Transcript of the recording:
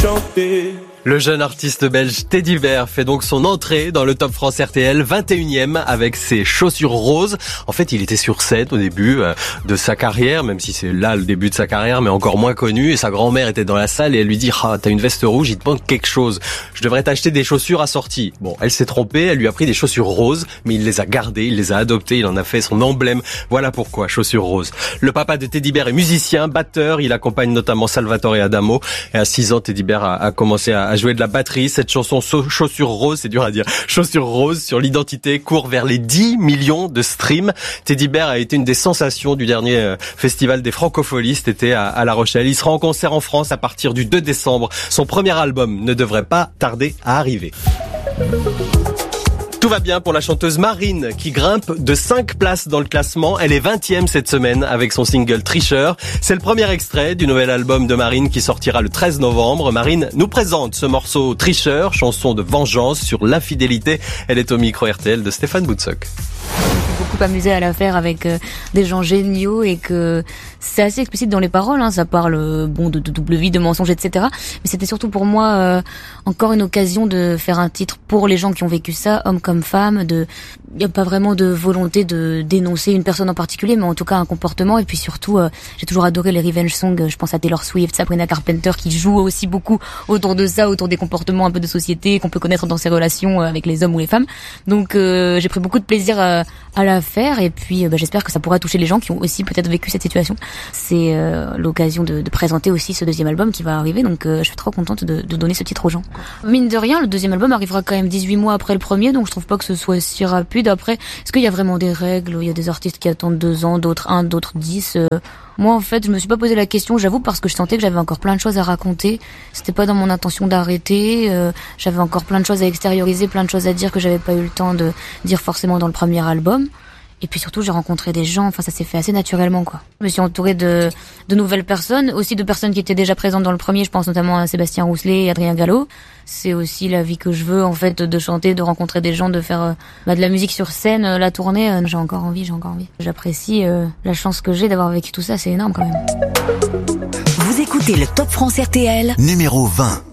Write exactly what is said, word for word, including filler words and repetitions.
chanter. Le jeune artiste belge Teddy Bear fait donc son entrée dans le Top France R T L vingt et unième avec ses chaussures roses. En fait, il était sur scène au début euh, de sa carrière, même si c'est là le début de sa carrière, mais encore moins connu. Et sa grand-mère était dans la salle et elle lui dit « Ah, t'as une veste rouge, il te manque quelque chose. Je devrais t'acheter des chaussures assorties. » Bon, elle s'est trompée, elle lui a pris des chaussures roses, mais il les a gardées, il les a adoptées, il en a fait son emblème. Voilà pourquoi, chaussures roses. Le papa de Teddy Bear est musicien, batteur, il accompagne notamment Salvatore Adamo. Et à six ans, Teddy Bear a, a commencé à à jouer de la batterie. Cette chanson so- Chaussures Roses, c'est dur à dire, Chaussures Roses sur l'identité court vers les dix millions de streams. Teddy Bear a été une des sensations du dernier euh, festival des Francopholies, c'était à, à La Rochelle. Il sera en concert en France à partir du deux décembre. Son premier album ne devrait pas tarder à arriver. Tout va bien pour la chanteuse Marine qui grimpe de cinq places dans le classement. Elle est vingtième cette semaine avec son single Tricheur. C'est le premier extrait du nouvel album de Marine qui sortira le treize novembre. Marine nous présente ce morceau Tricheur, chanson de vengeance sur l'infidélité. Elle est au micro R T L de Stéphane Boutsock. Beaucoup amusé à la faire avec euh, des gens géniaux et que c'est assez explicite dans les paroles, hein, ça parle euh, bon de, de double vie, de mensonges, et cetera. Mais c'était surtout pour moi euh, encore une occasion de faire un titre pour les gens qui ont vécu ça, hommes comme femmes. De, il y a pas vraiment de volonté de dénoncer une personne en particulier, mais en tout cas un comportement. Et puis surtout, euh, j'ai toujours adoré les revenge songs. Je pense à Taylor Swift, Sabrina Carpenter, qui jouent aussi beaucoup autour de ça, autour des comportements un peu de société qu'on peut connaître dans ses relations avec les hommes ou les femmes. Donc euh, j'ai pris beaucoup de plaisir à, à la faire et puis bah, j'espère que ça pourra toucher les gens qui ont aussi peut-être vécu cette situation. C'est euh, l'occasion de, de présenter aussi ce deuxième album qui va arriver, donc euh, je suis trop contente de, de donner ce titre aux gens. Mine de rien, le deuxième album arrivera quand même dix-huit mois après le premier, donc je trouve pas que ce soit si rapide. Après, est-ce qu'il y a vraiment des règles? Il y a des artistes qui attendent deux ans, d'autres un, d'autres dix. Euh... Moi, en fait, je me suis pas posé la question, j'avoue, parce que je sentais que j'avais encore plein de choses à raconter. C'était pas dans mon intention d'arrêter. Euh, j'avais encore plein de choses à extérioriser, plein de choses à dire que j'avais pas eu le temps de dire forcément dans le premier album. Et puis surtout, j'ai rencontré des gens, enfin ça s'est fait assez naturellement, quoi. Je me suis entourée de, de nouvelles personnes, aussi de personnes qui étaient déjà présentes dans le premier, je pense notamment à Sébastien Rousselet et Adrien Gallo. C'est aussi la vie que je veux, en fait, de chanter, de rencontrer des gens, de faire euh, bah, de la musique sur scène, euh, la tournée. Euh, j'ai encore envie, j'ai encore envie. J'apprécie euh, la chance que j'ai d'avoir vécu tout ça, c'est énorme quand même. Vous écoutez le Top France R T L, numéro vingt.